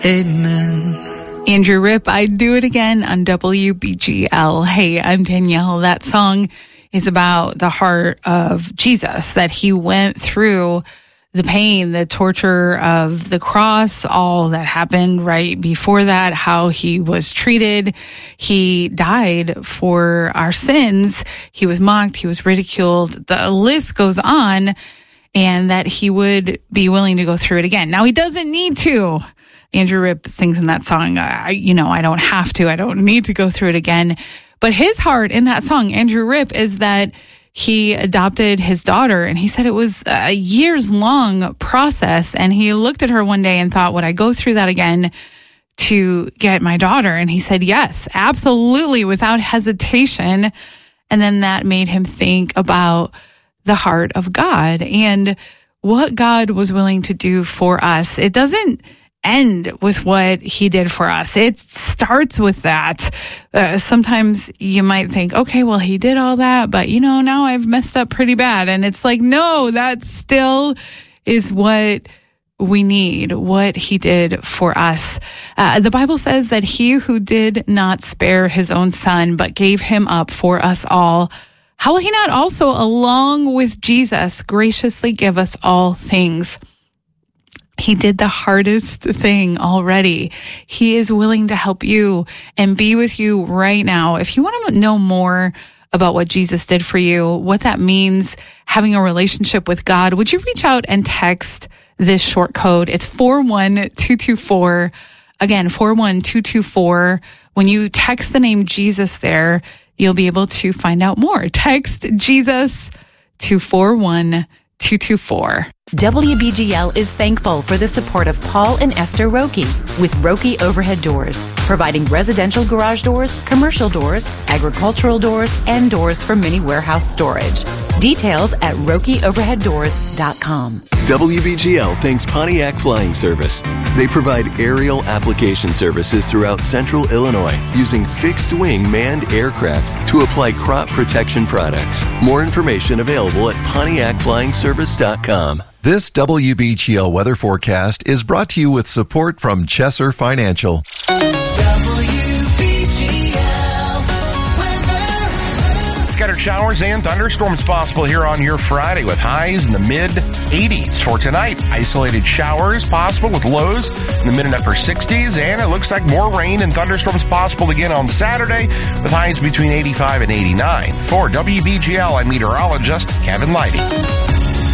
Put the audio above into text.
Amen. Andrew Ripp, I'd Do It Again on WBGL. Hey, I'm Danielle. That song is about the heart of Jesus, that he went through the pain, the torture of the cross, all that happened right before that, how he was treated. He died for our sins. He was mocked. He was ridiculed. The list goes on, and that he would be willing to go through it again. Now, he doesn't need to. Andrew Ripp sings in that song, I don't have to. I don't need to go through it again. But his heart in that song, Andrew Ripp, is that he adopted his daughter, and he said it was a years-long process. And he looked at her one day and thought, would I go through that again to get my daughter? And he said, yes, absolutely, without hesitation. And then that made him think about the heart of God and what God was willing to do for us. It doesn't end with what he did for us. It starts with that. Sometimes you might think, okay, well, he did all that, but now I've messed up pretty bad. And it's like, no, that still is what we need, what he did for us. The Bible says that he who did not spare his own son, but gave him up for us all, how will he not also, along with Jesus, graciously give us all things? He did the hardest thing already. He is willing to help you and be with you right now. If you want to know more about what Jesus did for you, what that means, having a relationship with God, would you reach out and text this short code? It's 41224. Again, 41224. When you text the name Jesus there, you'll be able to find out more. Text Jesus to 41224. WBGL is thankful for the support of Paul and Esther Roki with Roki Overhead Doors, providing residential garage doors, commercial doors, agricultural doors, and doors for mini warehouse storage. Details at RokiOverheadDoors.com. WBGL thanks Pontiac Flying Service. They provide aerial application services throughout central Illinois using fixed-wing manned aircraft to apply crop protection products. More information available at PontiacFlyingService.com. This WBGL weather forecast is brought to you with support from Chesser Financial. Scattered showers and thunderstorms possible here on your Friday with highs in the mid-80s. For tonight, isolated showers possible with lows in the mid and upper 60s, and it looks like more rain and thunderstorms possible again on Saturday with highs between 85 and 89. For WBGL, I'm meteorologist Kevin Leidy.